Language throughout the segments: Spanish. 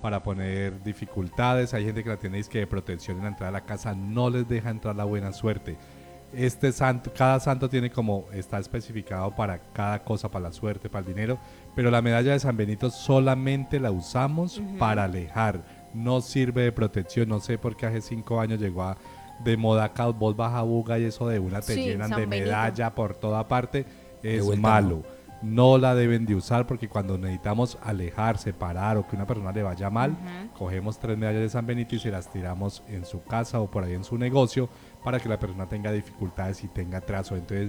para poner dificultades. Hay gente que la tiene disque de protección en la entrada de la casa, no les deja entrar la buena suerte. Este santo, cada santo tiene como, está especificado para cada cosa, para la suerte, para el dinero, pero la medalla de San Benito solamente la usamos para alejar, no sirve de protección. No sé por qué hace 5 años llegó de moda acá, vos vas a Buga y eso de una te llenan San de Benito. medalla por toda parte, es vuelta, malo. No la deben de usar porque cuando necesitamos alejar, separar o que una persona le vaya mal, cogemos 3 medallas de San Benito y se las tiramos en su casa o por ahí en su negocio para que la persona tenga dificultades y tenga atraso. Entonces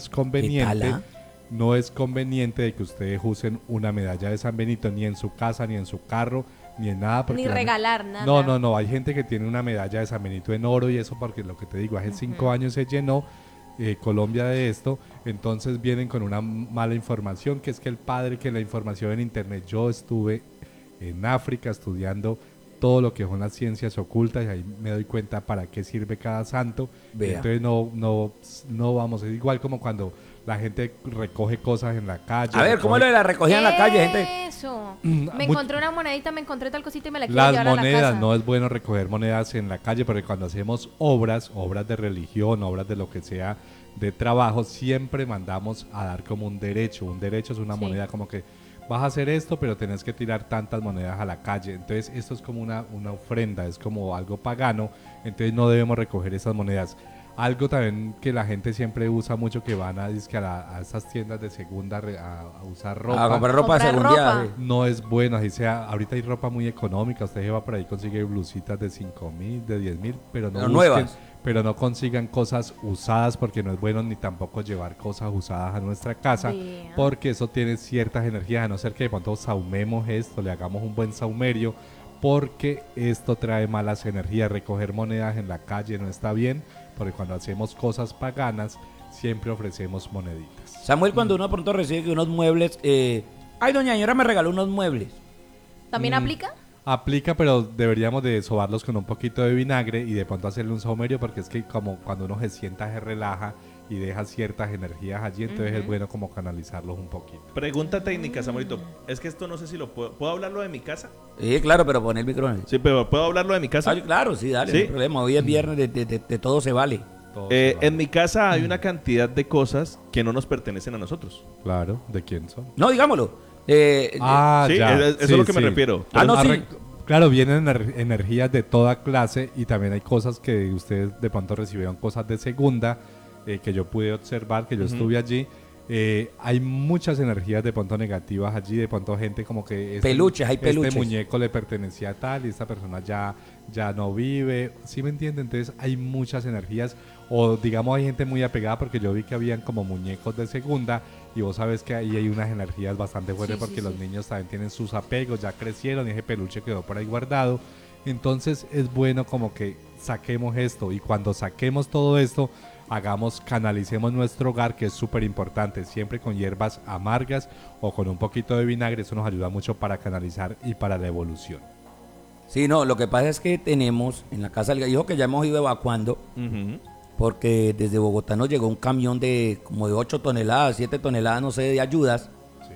no es conveniente de que ustedes usen una medalla de San Benito ni en su casa, ni en su carro, ni en nada. Ni regalar nada. No, hay gente que tiene una medalla de San Benito en oro y eso porque lo que te digo, hace 5 años se llenó Colombia de esto, entonces vienen con una mala información, que es que el padre, que la información en internet. Yo estuve en África estudiando todo lo que son las ciencias ocultas y ahí me doy cuenta para qué sirve cada santo. Vea. Entonces no vamos, es igual como cuando la gente recoge cosas en la calle. A ver, ¿cómo es lo de la recogida en la calle, gente? Eso. Me encontré una monedita, me encontré tal cosita y me la quiero Las llevar a la monedas, casa. no es bueno recoger monedas en la calle, porque cuando hacemos obras de religión, obras de lo que sea, de trabajo, siempre mandamos a dar como un derecho. Un derecho es una moneda como que vas a hacer esto, pero tenés que tirar tantas monedas a la calle. Entonces esto es como una ofrenda, es como algo pagano, entonces no debemos recoger esas monedas. Algo también que la gente siempre usa mucho, que van a esas tiendas de segunda a usar ropa. A comprar ropa de Comprar segunda. ropa. No es bueno, así sea. Ahorita hay ropa muy económica, usted se va por ahí, consigue blusitas de 5.000, de 10.000, pero no Pero busquen, nuevas. pero no consigan cosas usadas, porque no es bueno ni tampoco llevar cosas usadas a nuestra casa, Vea. porque eso tiene ciertas energías, a no ser que de pronto saumemos esto, le hagamos un buen saumerio, porque esto trae malas energías. Recoger monedas en la calle no está bien, porque cuando hacemos cosas paganas siempre ofrecemos moneditas. Samuel, cuando uno de pronto recibe que unos muebles, ay, doña señora me regaló unos muebles. ¿También aplica? Aplica, pero deberíamos de sobarlos con un poquito de vinagre y de pronto hacerle un saumerio, porque es que como cuando uno se sienta se relaja y deja ciertas energías allí, entonces es bueno como canalizarlos un poquito. Pregunta técnica, Samuelito. Es que esto no sé si lo puedo hablarlo de mi casa. Sí, claro, pero pon el micrófono. Sí, pero ¿puedo hablarlo de mi casa? Ah, claro, sí, dale, ¿Sí? no hay problema. Hoy es viernes, de todo se vale. Todo se vale. En mi casa hay una cantidad de cosas que no nos pertenecen a nosotros. Claro, ¿de quién son? No, digámoslo. Sí, eso es lo que me refiero. Ah, no, sí. Claro, vienen energías de toda clase y también hay cosas que ustedes de pronto recibieron, cosas de segunda, que yo pude observar, que yo estuve allí. Hay muchas energías de pronto negativas allí, de pronto gente como que Peluches, hay peluches. este muñeco le pertenecía a tal y esta persona ya no vive, ¿sí me entienden? Entonces hay muchas energías, o digamos hay gente muy apegada, porque yo vi que habían como muñecos de segunda y vos sabes que ahí hay unas energías bastante fuertes, Sí, porque sí, los sí. niños también tienen sus apegos, ya crecieron y ese peluche quedó por ahí guardado. Entonces es bueno como que saquemos esto, y cuando saquemos todo esto, canalicemos nuestro hogar, que es súper importante, siempre con hierbas amargas o con un poquito de vinagre. Eso nos ayuda mucho para canalizar y para la evolución. Sí, no, lo que pasa es que tenemos en la casa del hijo que ya hemos ido evacuando, porque desde Bogotá nos llegó un camión de como de 8 toneladas, 7 toneladas, no sé, de ayudas,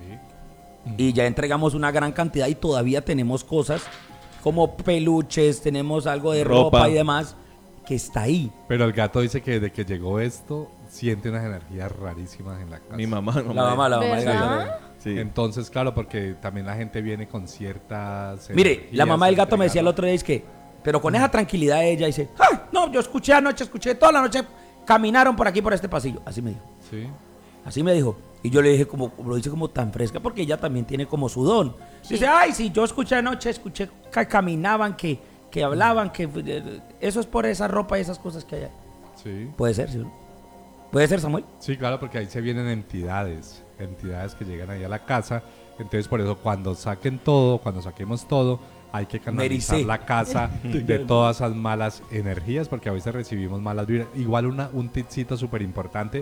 Sí. y ya entregamos una gran cantidad y todavía tenemos cosas como peluches, tenemos algo de ropa y demás, que está ahí. Pero el gato dice que desde que llegó esto siente unas energías rarísimas en la casa. Mi mamá. La mamá del ¿Verdad? gato. Sí. Entonces, claro, porque también la gente viene con ciertas Mire, energías la mamá del gato me decía el entregando. otro día, es que, pero con esa tranquilidad ella dice, ¡ay! No, yo escuché anoche, escuché toda la noche, caminaron por aquí, por este pasillo. Así me dijo. Sí. Así me dijo. Y yo le dije, como lo dice como tan fresca, porque ella también tiene como su don. Sí. Dice, ay, sí, yo escuché anoche, escuché que caminaban, que hablaban, que eso es por esa ropa y esas cosas que hay ahí. Sí. Puede ser, ¿sí? ¿Puede ser, Samuel? Sí, claro, porque ahí se vienen entidades que llegan ahí a la casa. Entonces, por eso, cuando saquemos todo, hay que canalizar Mericé. la casa de todas esas malas energías, porque a veces recibimos malas vibras. Igual un tipcito súper importante.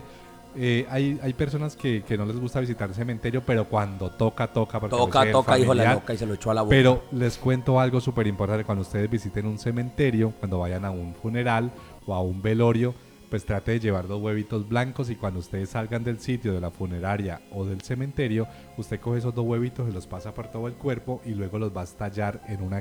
Hay personas que no les gusta visitar el cementerio, pero cuando toca, porque a veces es Toca, dijo la familiar. loca y se lo echó a la boca. Pero les cuento algo súper importante. Cuando ustedes visiten un cementerio, cuando vayan a un funeral o a un velorio, pues trate de llevar 2 huevitos blancos, y cuando ustedes salgan del sitio de la funeraria o del cementerio, usted coge esos 2 huevitos y los pasa por todo el cuerpo y luego los va a estallar en una